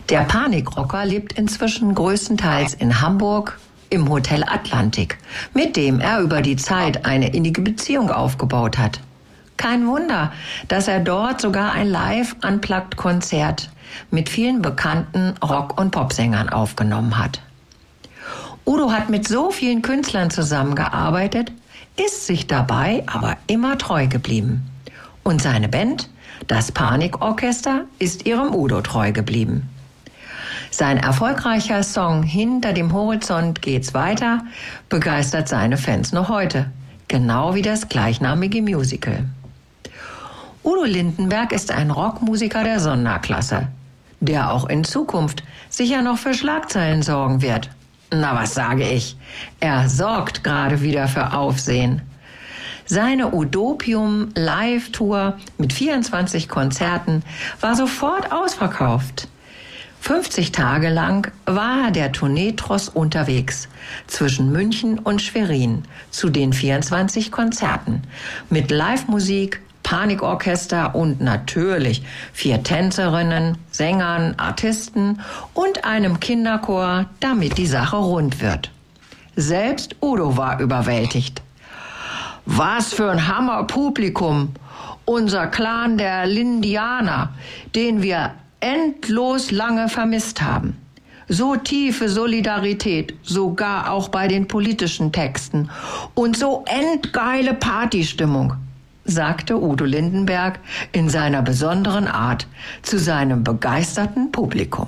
Der Panikrocker lebt inzwischen größtenteils in Hamburg im Hotel Atlantik, mit dem er über die Zeit eine innige Beziehung aufgebaut hat. Kein Wunder, dass er dort sogar ein Live-Unplugged-Konzert mit vielen bekannten Rock- und Popsängern aufgenommen hat. Udo hat mit so vielen Künstlern zusammengearbeitet, ist sich dabei aber immer treu geblieben. Und seine Band, das Panikorchester, ist ihrem Udo treu geblieben. Sein erfolgreicher Song Hinter dem Horizont geht's weiter begeistert seine Fans noch heute, genau wie das gleichnamige Musical. Udo Lindenberg ist ein Rockmusiker der Sonderklasse, der auch in Zukunft sicher noch für Schlagzeilen sorgen wird. Na, was sage ich? Er sorgt gerade wieder für Aufsehen. Seine Udopium Live-Tour mit 24 Konzerten war sofort ausverkauft. 50 Tage lang war der Tourneetross unterwegs zwischen München und Schwerin zu den 24 Konzerten mit Live-Musik, Panikorchester und natürlich 4 Tänzerinnen, Sängern, Artisten und einem Kinderchor, damit die Sache rund wird. Selbst Udo war überwältigt. Was für ein Hammerpublikum! Unser Clan der Lindianer, den wir endlos lange vermisst haben. So tiefe Solidarität, sogar auch bei den politischen Texten. Und so endgeile Partystimmung, sagte Udo Lindenberg in seiner besonderen Art zu seinem begeisterten Publikum.